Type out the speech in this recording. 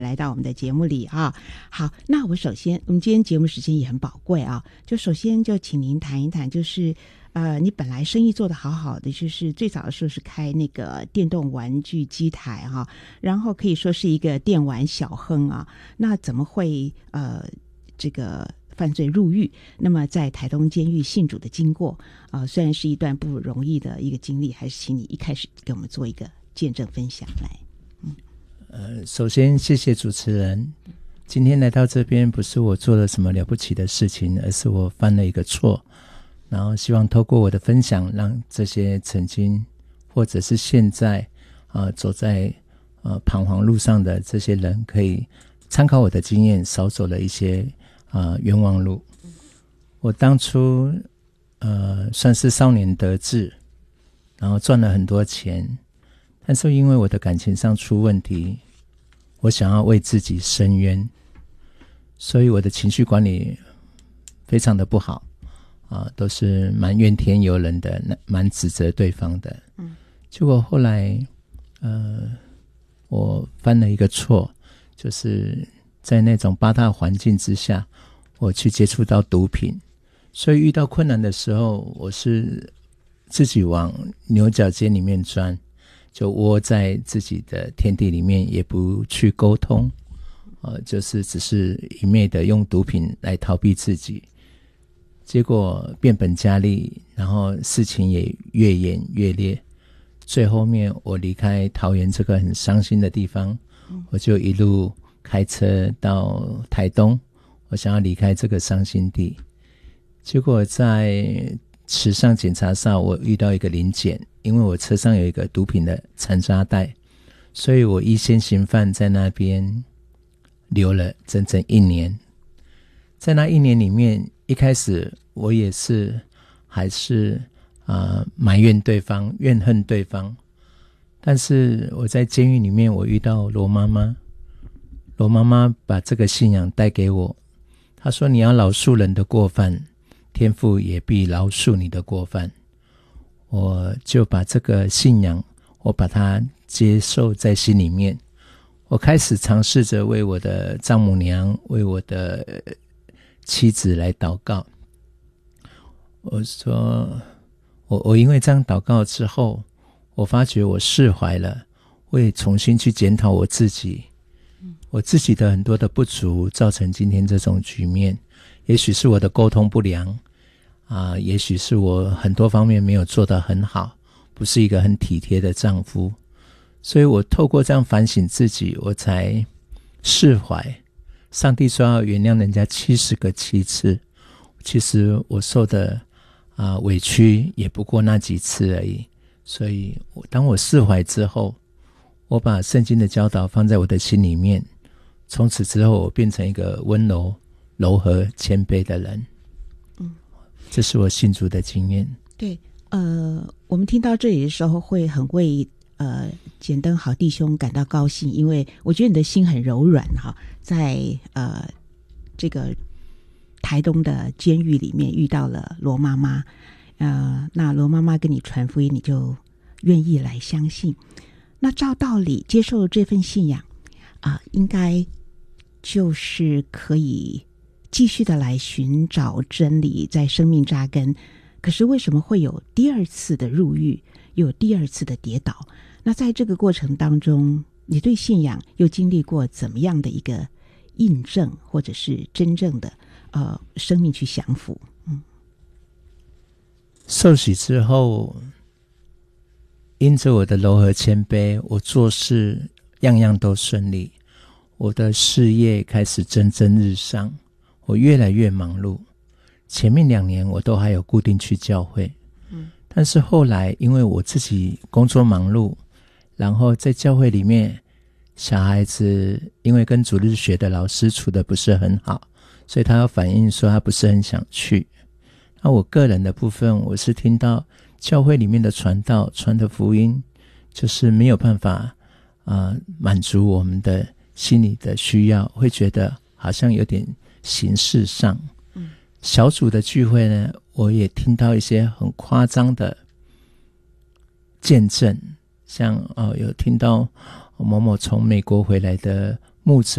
来到我们的节目里啊。好，那我们今天节目时间也很宝贵啊，就首先就请您谈一谈，就是你本来生意做得好好的，就是最早的时候是开那个电动玩具机台哈，然后可以说是一个电玩小亨啊，那怎么会这个犯罪入狱？那么在台东监狱信主的经过虽然是一段不容易的一个经历，还是请你一开始给我们做一个见证分享来。 首先谢谢主持人，今天来到这边不是我做了什么了不起的事情，而是我犯了一个错，然后希望透过我的分享，让这些曾经或者是现在走在彷徨路上的这些人，可以参考我的经验，少走了一些冤枉路。我当初算是少年得志，然后赚了很多钱，但是因为我的感情上出问题，我想要为自己伸冤，所以我的情绪管理非常的不好都是蛮怨天尤人的，蛮指责对方的。结果后来我犯了一个错，就是在那种八大环境之下，我去接触到毒品，所以遇到困难的时候，我是自己往牛角尖里面钻，就窝在自己的天地里面，也不去沟通就是只是一昧的用毒品来逃避自己，结果变本加厉，然后事情也越演越烈。最后面我离开桃园这个很伤心的地方，我就一路开车到台东，我想要离开这个伤心地。结果在池上检查上，我遇到一个临检，因为我车上有一个毒品的残渣袋，所以我依先行犯在那边留了整整1年。在那1年里面，一开始我也是还是埋怨对方，怨恨对方，但是我在监狱里面，我遇到罗妈妈，罗妈妈把这个信仰带给我，她说你要饶恕人的过犯，天父也必饶恕你的过犯。我就把这个信仰，我把它接受在心里面，我开始尝试着为我的丈母娘，为我的妻子来祷告。我说我因为这样祷告之后，我发觉我释怀了，我也重新去检讨我自己，我自己的很多的不足造成今天这种局面，也许是我的沟通不良也许是我很多方面没有做得很好，不是一个很体贴的丈夫，所以我透过这样反省自己，我才释怀。上帝说要原谅人家70个7次，其实我受的委屈也不过那几次而已。所以当我释怀之后，我把圣经的教导放在我的心里面，从此之后我变成一个温柔柔和谦卑的人。这是我信主的经验。 对，我们听到这里的时候会很为简登好弟兄感到高兴，因为我觉得你的心很柔软在这个台东的监狱里面遇到了罗妈妈，那罗妈妈跟你传福音，你就愿意来相信。那照道理接受这份信仰应该就是可以继续的来寻找真理，在生命扎根。可是为什么会有第2次的入狱，有第2次的跌倒？那在这个过程当中，你对信仰又经历过怎么样的一个印证，或者是真正的生命去降服？ 受洗之后，因着我的柔和谦卑，我做事样样都顺利，我的事业开始蒸蒸日上，我越来越忙碌。前面2年我都还有固定去教会，但是后来因为我自己工作忙碌，然后在教会里面，小孩子因为跟主日学的老师处得不是很好，所以他要反映说他不是很想去。那我个人的部分，我是听到教会里面的传道传的福音，就是没有办法满足我们的心理的需要，会觉得好像有点形式上。小组的聚会呢，我也听到一些很夸张的见证，像有听到某某从美国回来的目前